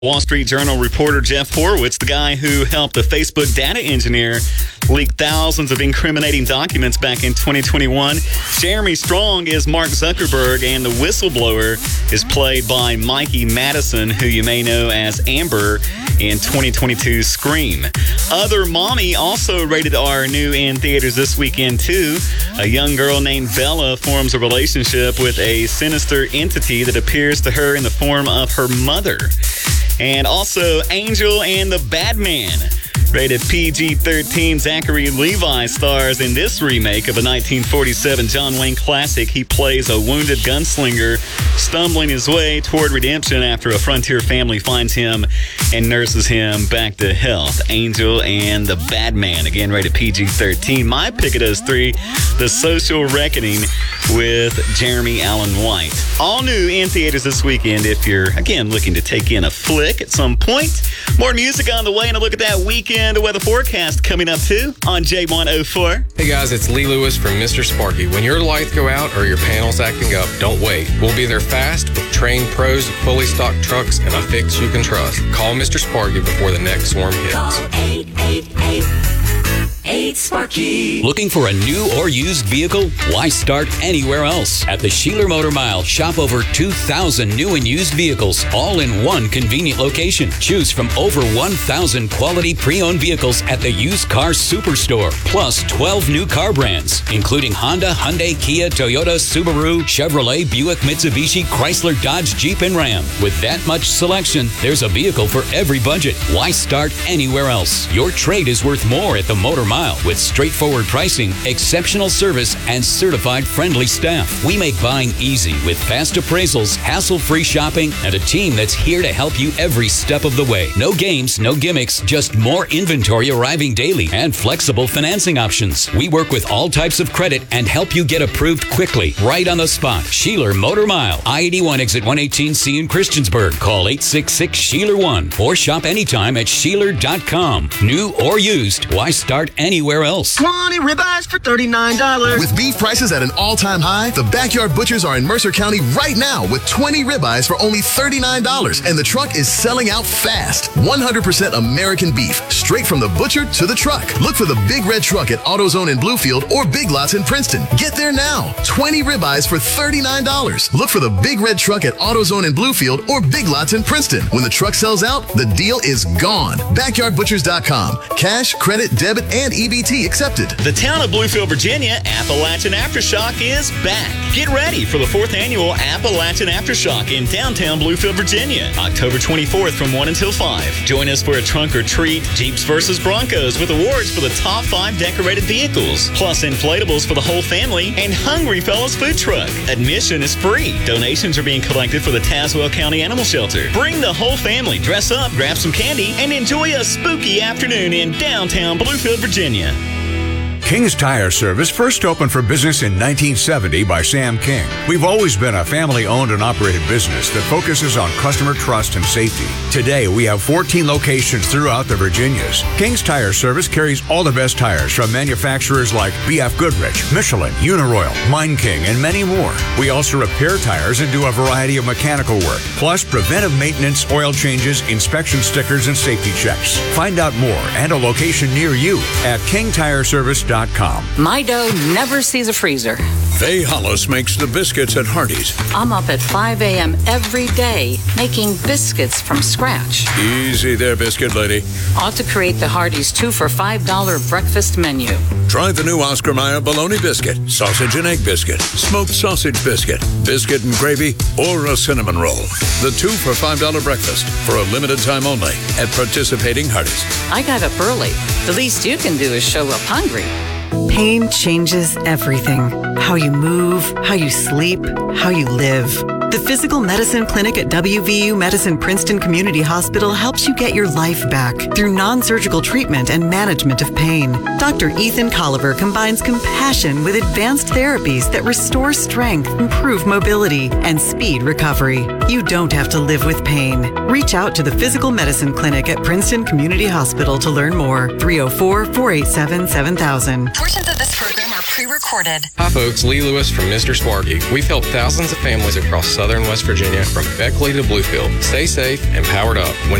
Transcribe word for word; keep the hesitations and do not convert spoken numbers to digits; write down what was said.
Wall Street Journal reporter Jeff Horowitz, the guy who helped the Facebook data engineer leak thousands of incriminating documents back in twenty twenty-one. Jeremy Strong is Mark Zuckerberg, and the whistleblower is played by Mikey Madison, who you may know as Amber in twenty twenty-two's Scream. Other Mommy, also rated R, new in theaters this weekend, too. A young girl named Bella forms a relationship with a sinister entity that appears to her in the form of her mother. And also Angel and the Badman. Rated P G thirteen, Zachary Levi stars in this remake of a nineteen forty-seven John Wayne classic. He plays a wounded gunslinger stumbling his way toward redemption after a frontier family finds him and nurses him back to health. Angel and the Badman, again rated P G thirteen. My pick of those three, The Social Reckoning with Jeremy Allen White. All new in theaters this weekend if you're, again, looking to take in a flick at some point. More music on the way, and a look at that weekend weather forecast coming up, too, on J one oh four. Hey, guys, it's Lee Lewis from Mister Sparky. When your lights go out or your panel's acting up, don't wait. We'll be there fast with trained pros, fully stocked trucks, and a fix you can trust. Call Mister Sparky before the next storm hits. Call eight eight eight, eight Sparky. Looking for a new or used vehicle? Why start anywhere else? At the Sheeler Motor Mile, shop over two thousand new and used vehicles, all in one convenient location. Choose from over one thousand quality pre-owned vehicles at the Used Car Superstore, plus twelve new car brands, including Honda, Hyundai, Kia, Toyota, Subaru, Chevrolet, Buick, Mitsubishi, Chrysler, Dodge, Jeep, and Ram. With that much selection, there's a vehicle for every budget. Why start anywhere else? Your trade is worth more at the Motor Mile with straightforward pricing, exceptional service, and certified friendly staff. We make buying easy with fast appraisals, hassle-free shopping, and a team that's here to help you every step of the way. No games, no gimmicks, just more inventory arriving daily and flexible financing options. We work with all types of credit and help you get approved quickly, right on the spot. Sheeler Motor Mile, I eighty-one exit one eighteen C in Christiansburg. Call eight six six, S H E E L E R one or shop anytime at sheeler dot com. New or used, why start anywhere else? twenty ribeyes for thirty-nine dollars. With beef prices at an all-time high, the Backyard Butchers are in Mercer County right now with twenty ribeyes for only thirty-nine dollars. And the truck is selling out fast. one hundred percent American beef, straight from the butcher to the truck. Look for the Big Red Truck at AutoZone in Bluefield or Big Lots in Princeton. Get there now. twenty ribeyes for thirty-nine dollars. Look for the Big Red Truck at AutoZone in Bluefield or Big Lots in Princeton. When the truck sells out, the deal is gone. backyard butchers dot com. Cash, credit, debit, and E B T accepted. The town of Bluefield, Virginia, Appalachian Aftershock is back. Get ready for the fourth annual Appalachian Aftershock in downtown Bluefield, Virginia, October twenty-fourth from one until five. Join us for a trunk or treat, Jeeps versus Broncos with awards for the top five decorated vehicles, plus inflatables for the whole family, and Hungry Fellows food truck. Admission is free. Donations are being collected for the Tazewell County Animal Shelter. Bring the whole family, dress up, grab some candy, and enjoy a spooky afternoon in downtown Bluefield, Virginia. King's Tire Service first opened for business in nineteen seventy by Sam King. We've always been a family-owned and operated business that focuses on customer trust and safety. Today, we have fourteen locations throughout the Virginias. King's Tire Service carries all the best tires from manufacturers like B F Goodrich, Michelin, Uniroyal, Mine King, and many more. We also repair tires and do a variety of mechanical work, plus preventive maintenance, oil changes, inspection stickers, and safety checks. Find out more and a location near you at king tire service dot com. My dough never sees a freezer. Faye Hollis makes the biscuits at Hardee's. I'm up at five a.m. every day making biscuits from scratch. Easy there, biscuit lady. Ought to create the Hardee's two for five dollar breakfast menu. Try the new Oscar Mayer bologna biscuit, sausage and egg biscuit, smoked sausage biscuit, biscuit and gravy, or a cinnamon roll. The two for five dollar breakfast for a limited time only at participating Hardee's. I got up early. The least you can do is show up hungry. Pain changes everything. How you move, how you sleep, how you live. The Physical Medicine Clinic at W V U Medicine Princeton Community Hospital helps you get your life back through non-surgical treatment and management of pain. Doctor Ethan Colliver combines compassion with advanced therapies that restore strength, improve mobility, and speed recovery. You don't have to live with pain. Reach out to the Physical Medicine Clinic at Princeton Community Hospital to learn more. three oh four, four eight seven, seven thousand. Portions of this program are pre-recorded. Hi folks, Lee Lewis from Mister Sparky. We've helped thousands of families across southern West Virginia from Beckley to Bluefield. Stay safe and powered up. When